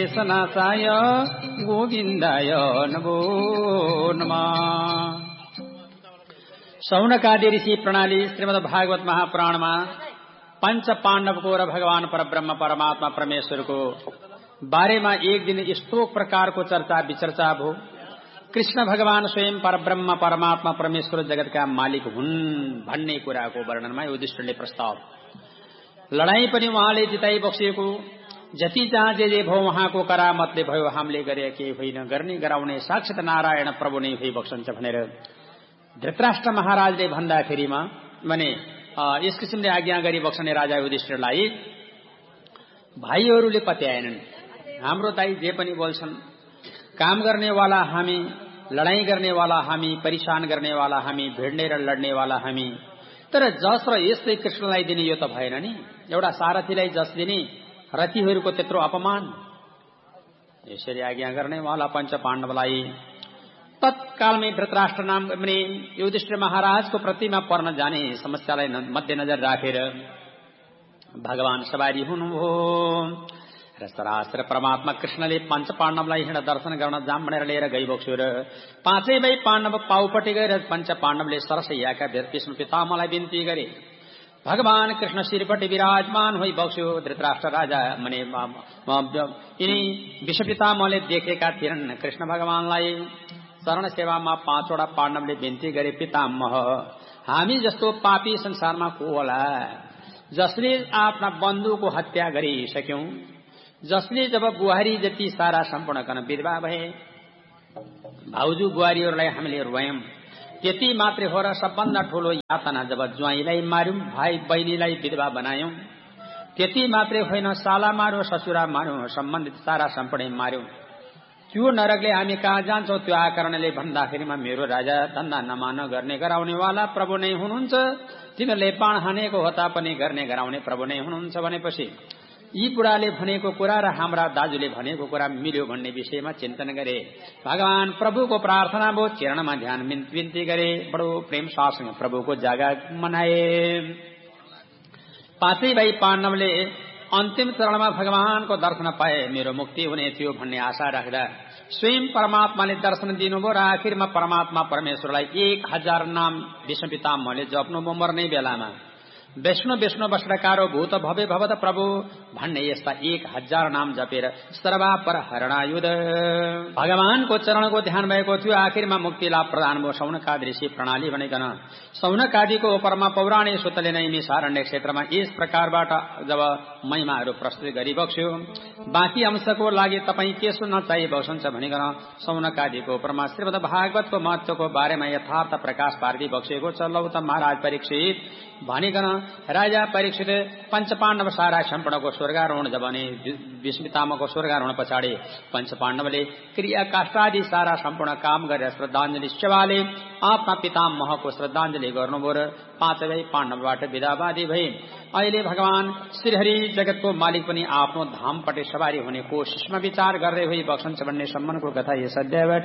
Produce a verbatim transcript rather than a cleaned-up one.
क्लेशनाशाय गोविन्दाय नमो नमः। सौनकादि ऋषि प्रणाली श्रीमद् भागवत महापुराणमा पंच पाण्डवको र भगवान परब्रह्म परमात्मा परमेश्वरको बारेमा एक दिन यस्तो प्रकारको चर्चा विचर्चा भयो। कृष्ण भगवान स्वयं परब्रह्म परमात्मा परमेश्वर जगतका मालिक हुन् भन्ने कुराको वर्णनमा युधिष्ठिरले प्रस्ताव। लडाईँ पनि उहाँले जिताइ बक्सिएको, जति जहाँ जे जे भयो उहाँको करामतले भयो, हामीले गरे के होइन, गर्ने गराउने साक्षात नारायण प्रभु नै भई बक्सन्छ भनेर धृतराष्ट्र महाराजले भन्दाखेरिमा भने यस किसिमले आज्ञा गरी बक्सने राजा युधिष्ठिरलाई भाइहरूले पत्याएनन्। हाम्रो दाइ जे पनि बोल्छन्, काम गर्नेवाला हामी, लडाईँ गर्नेवाला हामी, परेशान गर्नेवाला हामी, भिड्ने र लड्नेवाला हामी, तर जस र यस्तै कृष्णलाई दिने यो त भएन नि। एउटा सारथीलाई जस दिने, रथीहरूको त्यत्रो अपमान। यसरी आज्ञा गर्नेवाला पंच पाण्डवलाई तत्कालमै धृतराष्ट्र नाम भने युधिष्ठिर महाराजको प्रतिमा पर्न जाने समस्यालाई मध्यनजर राखेर भगवान सवारी हुनुभयो र सरासर परमात्मा कृष्णले पंच पाण्डवलाई हिँड दर्शन गर्न जाम भनेर लिएर गइबक्स्यो र पाँचै भाइ पाण्डव पाउपट्टि गएर पंच पाण्डवले सरसैयाका विष्णु पितामहलाई बिन्ती गरे। भगवान कृष्ण शिरपट्टि विराजमान होइ बक्स्यो। धृतराष्ट्र राजा मने यिनी विष्णु पितामहले देखेका थिएनन् कृष्ण भगवानलाई। शरण सेवामा पाँचवटा पाण्डवले बिन्ती गरे, पितामह हामी जस्तो पापी संसारमा को होला, जसले आफ्ना बन्धुको हत्या गरिसक्यौं, जसले जब बुहारी जति सारा सम्पूर्ण गर्न विधवा भए, भाउजू बुहारीहरूलाई हामीले रोयौं, त्यति मात्रै हो र सबभन्दा ठूलो यातना जब ज्वाइँलाई मार्यौं, भाइ बहिनीलाई विधवा बनायौं, त्यति मात्रै होइन साला मार्यो, ससुरा मार्यो, सम्बन्धित सारा सम्पूर्ण मार्यौं। त्यो नरकले हामी कहाँ जान्छौं? त्यो आकरणले भन्दाखेरिमा मेरो राजा धन्दा नमान गर्ने गराउनेवाला प्रभु नै हुनुहुन्छ। तिमीहरूले बाण हानेको हो तापनि गर्ने गराउने प्रभु नै हुनुहुन्छ भनेपछि यी बुढाले भनेको कुरा र हाम्रा दाजुले भनेको कुरा मिल्यो भन्ने विषयमा चिन्तन गरे। भगवान प्रभुको प्रार्थना भयो, चरणमा ध्यान विन्ती गरे, बडो प्रेम साथसँग प्रभुको जागा मनाए। पाँचै भाइ पाण्डवले अन्तिम चरणमा भगवानको दर्शन पाए, मेरो मुक्ति हुने थियो भन्ने आशा राख्दा स्वयं परमात्माले दर्शन दिनुभयो र आखिरमा परमात्मा परमेश्वरलाई एक हजार नाम विष्णु पितामहले जप्नुभयो। मर्ने बेलामा विष्णु विष्णु वस्त्रकारो भूत भवे भवत प्रभु भन्ने यस्ता एक हजार नाम जपेर सर्वापर हरणायुध भगवानको चरणको ध्यान भएको थियो। आखिरमा मुक्ति लाभ प्रदान भयो। सौनकादि ऋषि प्रणाली भनेकन सौनकादिको उपरमा पौराणिक सूत्रले नै निसारण्य क्षेत्रमा यस प्रकारबाट जब महिमाहरू प्रस्तुत गरिबक्स्यो, बाँकी अंशको लागि तपाईँ के सुन्न चाहिबक्सन्छ भनिकन सौनकादिको उपरमा श्रीमद् भागवतको महत्वको बारेमा यथार्थ प्रकाश पारिदिबक्सेको छ। लौ त महाराज परीक्षित भनिकन राजा परीक्षित पंच पाण्डव सारा सम्पूर्णको स्वर्गारोहण जब भने विष्णु पितामहको स्वर्गारोहण पछाडि पंच पाण्डवले क्रिया काष्ठादि सारा सम्पूर्ण काम गरेर श्रद्धाञ्जली सेवाले आफ्ना पितामहको श्रद्धाञ्जली गर्नुभयो र पाँचवै पाण्डवबाट विदावादी भए। अहिले भगवान श्रीहरि जगतको मालिक पनि आफ्नो धामपट्टि सवारी हुने कोशिशमा विचार गर्दै भई बक्सन्छ भन्ने सम्मानको कथा यस अध्यायबाट